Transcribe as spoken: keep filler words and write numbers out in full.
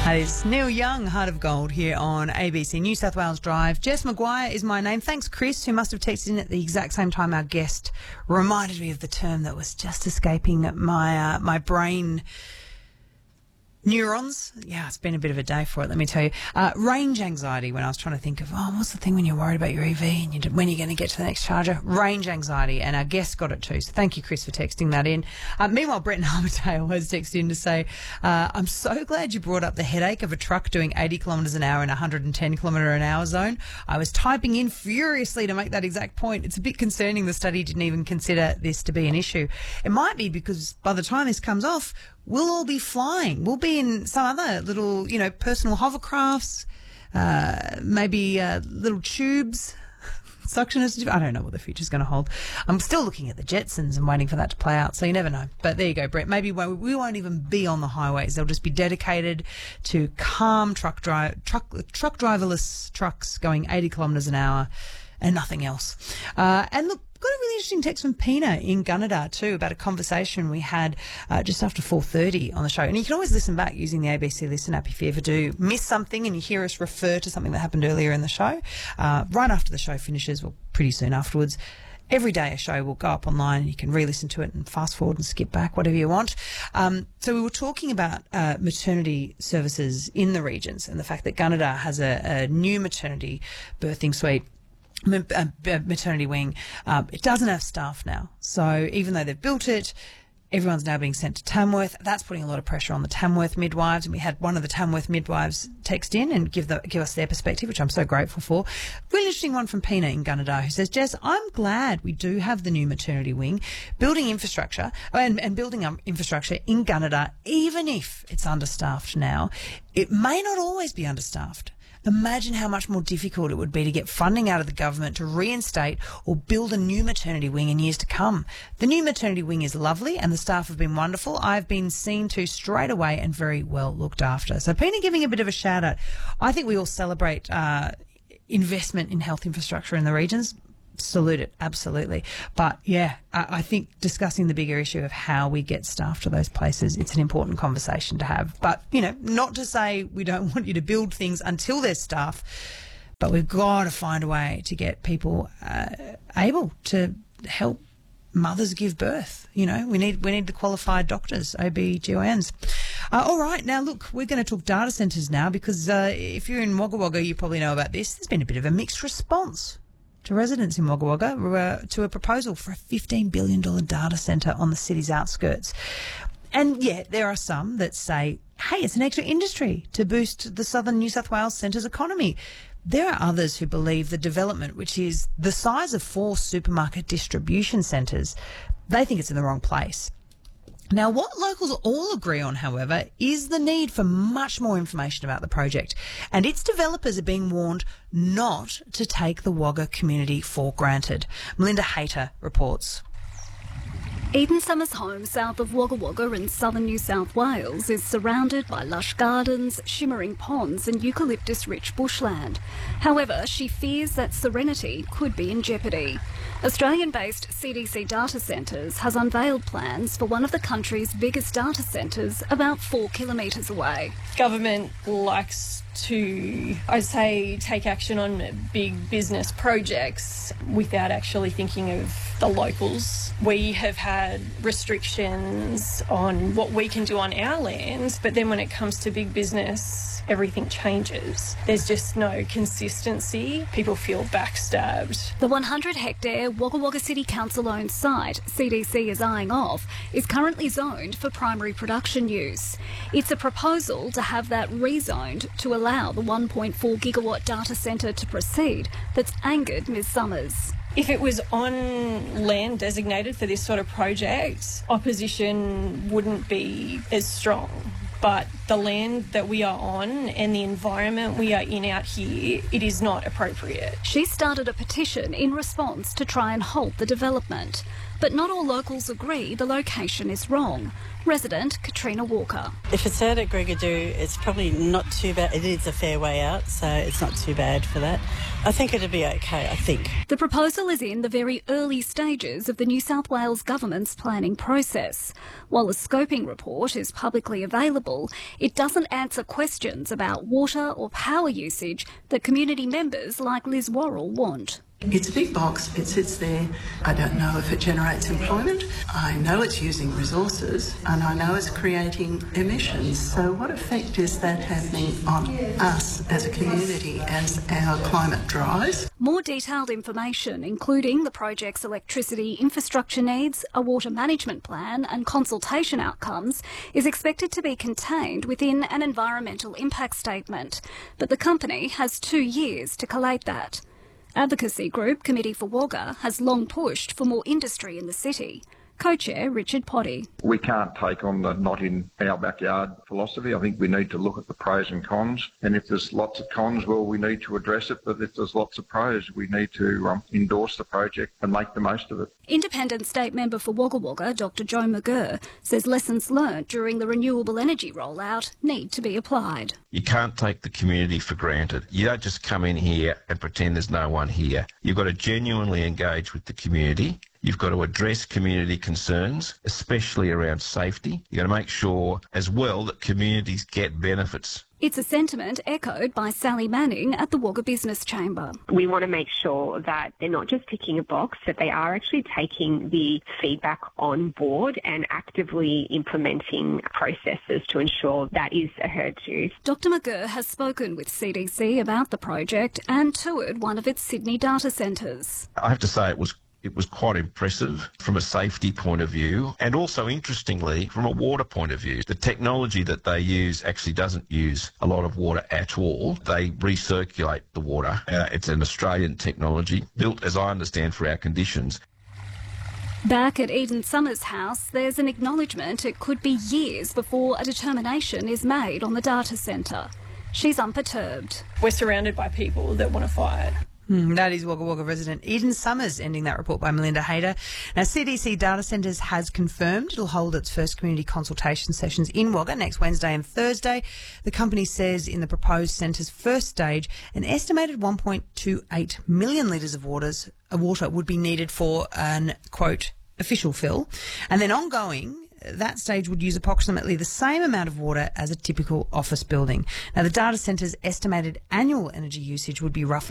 That is Neil Young, Heart of Gold, here on A B C New South Wales Drive. Jess McGuire is my name. Thanks, Chris, who must have texted in at the exact same time our guest reminded me of the term that was just escaping my uh, my brain. Neurons. Yeah, it's been a bit of a day for it, let me tell you. Uh, range anxiety, when I was trying to think of, oh, what's the thing when you're worried about your E V and you, when you're going to get to the next charger? Range anxiety, and our guest got it too. So thank you, Chris, for texting that in. Uh, meanwhile, Brett Armadale has texted in to say, uh, I'm so glad you brought up the headache of a truck doing eighty kilometres an hour in a one hundred ten kilometre an hour zone. I was typing in furiously to make that exact point. It's a bit concerning the study didn't even consider this to be an issue. It might be because by the time this comes off, we'll all be flying. We'll be in some other little, you know, personal hovercrafts, uh, maybe uh, little tubes, suctioners. I don't know what the future's going to hold. I'm still looking at the Jetsons and waiting for that to play out, so you never know. But there you go, Brett. Maybe we won't even be on the highways. They'll just be dedicated to calm truck drive, truck truck driverless trucks going eighty kilometres an hour and nothing else. Uh, and look, got a really interesting text from Pina in Gunnedah too about a conversation we had uh, just after four thirty on the show. And you can always listen back using the A B C Listen app if you ever do miss something and you hear us refer to something that happened earlier in the show. Uh, right after the show finishes, well, pretty soon afterwards, every day a show will go up online and you can re-listen to it and fast forward and skip back, whatever you want. Um, so we were talking about uh, maternity services in the regions and the fact that Gunnedah has a, a new maternity birthing suite, maternity wing. Um, it doesn't have staff now. So even though they've built it, everyone's now being sent to Tamworth. That's putting a lot of pressure on the Tamworth midwives. And we had one of the Tamworth midwives text in and give the, give us their perspective, which I'm so grateful for. Really interesting one from Pina in Gunnedah who says, Jess, I'm glad we do have the new maternity wing. Building infrastructure and, and building um, infrastructure in Gunnedah, even if it's understaffed now, it may not always be understaffed. Imagine how much more difficult it would be to get funding out of the government to reinstate or build a new maternity wing in years to come. The new maternity wing is lovely and the staff have been wonderful. I've been seen to straight away and very well looked after. So Pina giving a bit of a shout out. I think we all celebrate uh, investment in health infrastructure in the regions. Salute it, absolutely. But yeah, I, I think discussing the bigger issue of how we get staff to those places, it's an important conversation to have. But, you know, not to say we don't want you to build things until there's staff, but we've got to find a way to get people uh, able to help mothers give birth. You know, we need we need the qualified doctors, O B G Y Ns. Uh, all right, now look, we're going to talk data centres now because uh, if you're in Wagga Wagga, you probably know about this. There's been a bit of a mixed response to residents in Wagga Wagga uh, to a proposal for a fifteen billion dollars data centre on the city's outskirts. And yeah, there are some that say, hey, it's an extra industry to boost the southern New South Wales centre's economy. There are others who believe the development, which is the size of four supermarket distribution centres, they think it's in the wrong place. Now, what locals all agree on, however, is the need for much more information about the project, and its developers are being warned not to take the Wagga community for granted. Melinda Hayter reports. Eden Summers home south of Wagga Wagga in southern New South Wales is surrounded by lush gardens, shimmering ponds and eucalyptus-rich bushland. However, she fears that serenity could be in jeopardy. Australian-based C D C Data Centres has unveiled plans for one of the country's biggest data centres about four kilometres away. Government likes to, I'd say, take action on big business projects without actually thinking of the locals. We have had restrictions on what we can do on our land, but then when it comes to big business, everything changes. There's just no consistency. People feel backstabbed. The one hundred hectare Wagga Wagga City Council-owned site C D C is eyeing off is currently zoned for primary production use. It's a proposal to have that rezoned to allow the one point four gigawatt data centre to proceed that's angered Miz Summers. If it was on land designated for this sort of project, opposition wouldn't be as strong. But the land that we are on and the environment we are in out here, it is not appropriate. She started a petition in response to try and halt the development. But not all locals agree the location is wrong. Resident Katrina Walker. If it's out at Gregadoo, it's probably not too bad. It is a fair way out, so it's not too bad for that. I think it'll be okay, I think. The proposal is in the very early stages of the New South Wales Government's planning process. While a scoping report is publicly available, it doesn't answer questions about water or power usage that community members like Liz Worrell want. It's a big box, it sits there. I don't know if it generates employment. I know it's using resources and I know it's creating emissions. So what effect is that having on us as a community as our climate dries? More detailed information, including the project's electricity infrastructure needs, a water management plan and consultation outcomes, is expected to be contained within an environmental impact statement. But the company has two years to collate that. Advocacy group Committee for Wagga has long pushed for more industry in the city. Co-chair Richard Potty. We can't take on the not in our backyard philosophy. I think we need to look at the pros and cons. And if there's lots of cons, well, we need to address it. But if there's lots of pros, we need to um, endorse the project and make the most of it. Independent State Member for Wagga Wagga, Doctor Joe McGurr, says lessons learnt during the renewable energy rollout need to be applied. You can't take the community for granted. You don't just come in here and pretend there's no one here. You've got to genuinely engage with the community. You've got to address community concerns, especially around safety. You've got to make sure as well that communities get benefits. It's a sentiment echoed by Sally Manning at the Wagga Business Chamber. We want to make sure that they're not just ticking a box, that they are actually taking the feedback on board and actively implementing processes to ensure that is adhered to. Doctor McGurr has spoken with C D C about the project and toured one of its Sydney data centres. I have to say it was It was quite impressive from a safety point of view and also, interestingly, from a water point of view. The technology that they use actually doesn't use a lot of water at all. They recirculate the water. Uh, it's an Australian technology built, as I understand, for our conditions. Back at Eden Summers' house, there's an acknowledgement it could be years before a determination is made on the data centre. She's unperturbed. We're surrounded by people that want to fight. Mm, that is Wagga Wagga resident Eden Summers, ending that report by Melinda Hayter. Now, C D C Data Centres has confirmed it'll hold its first community consultation sessions in Wagga next Wednesday and Thursday. The company says in the proposed centre's first stage, an estimated one point two eight million litres of waters, uh, water would be needed for an, quote, official fill. And then ongoing, that stage would use approximately the same amount of water as a typical office building. Now, the data centre's estimated annual energy usage would be roughly